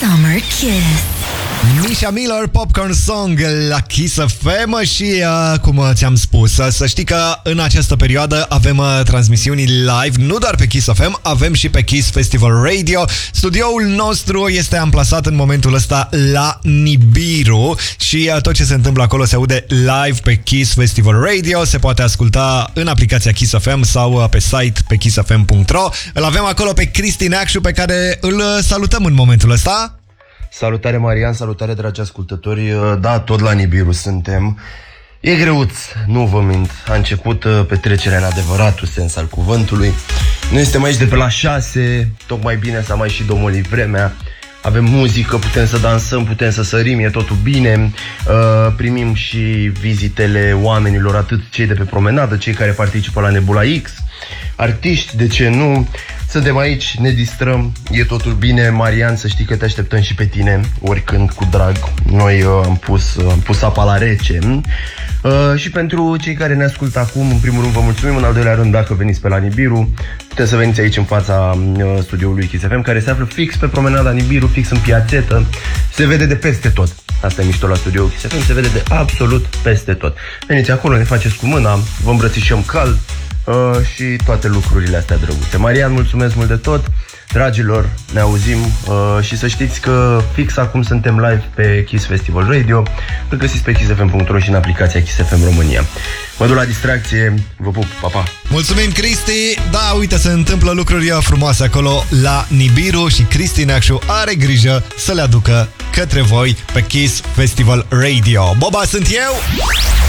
Summer Kiss. Misha Miller, Popcorn Song la Kiss FM și, cum ți-am spus, să știi că în această perioadă avem transmisiuni live, nu doar pe Kiss FM, avem și pe Kiss Festival Radio. Studioul nostru este amplasat în momentul ăsta la Nibiru și tot ce se întâmplă acolo se aude live pe Kiss Festival Radio, se poate asculta în aplicația Kiss FM sau pe site pe kissfm.ro. Îl avem acolo pe Cristi Neacșu, pe care îl salutăm în momentul ăsta. Salutare Marian, salutare dragi ascultători. Da, tot la Nibiru suntem. E greuț, nu vă mint. A început petrecerea în adevăratul sens al cuvântului. Noi suntem aici de pe la 6. Tocmai bine s-a mai și domolit vremea. Avem muzică, putem să dansăm, putem să sărim, e totul bine. Primim și vizitele oamenilor, atât cei de pe promenadă, cei care participă la Nebula X, artiști, de ce nu. Suntem aici, ne distrăm, e totul bine. Marian, să știi că te așteptăm și pe tine, oricând, cu drag. Noi am pus apa la rece. Și pentru cei care ne ascultă acum, în primul rând vă mulțumim, în al doilea rând, dacă veniți pe la Nibiru, puteți să veniți aici în fața studioului Kiss FM, care se află fix pe promenada Nibiru, fix în piațetă. Se vede de peste tot. Asta e mișto la studioul Kiss FM, se vede de absolut peste tot. Veniți acolo, ne faceți cu mâna, vă îmbrățișăm cald. Și toate lucrurile astea drăguțe. Marian, mulțumesc mult de tot. Dragilor, ne auzim și să știți că fix acum suntem live pe Kiss Festival Radio. Îl găsiți pe kissfm.ro și în aplicația Kiss FM România. Mă duc la distracție, vă pup, pa, pa. Mulțumim, Cristi. Da, uite, se întâmplă lucruri frumoase acolo la Nibiru și Cristi Neacșu are grijă să le aducă către voi pe Kiss Festival Radio. Boba sunt eu.